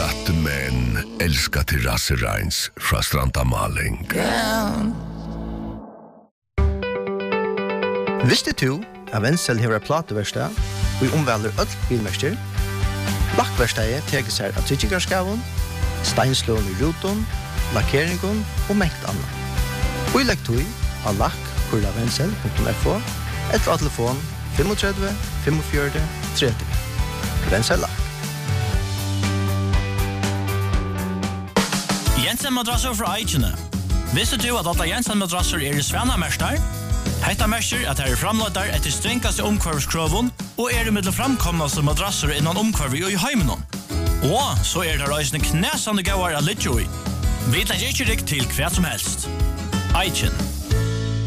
rätt men älskar terrassereins från Stranda Maling. Visste du at Wenzel har plateverkstad og omvelder öll bilmester? Lackverkstadet teker seg av tryggigarskaven, steinslån i ruton, lakkeringen og mengt annet. Og i lekktøy av lakk.wenzel.fo eller av telefon 35 45 30. Wenzel Lakk. Jensen madrasser fra Eikene. Visste du at alle Jensen madrasser i Svanamerstar? Hetta merker at her framløyder etter strengaste omkvarvskroven og i middel framkomnaste madrasser innan omkvarvi og i heimenon. Og så det reisende knæsande gauar av Lidjoi. Vi tar ikke riktig til hva som helst. Eiken.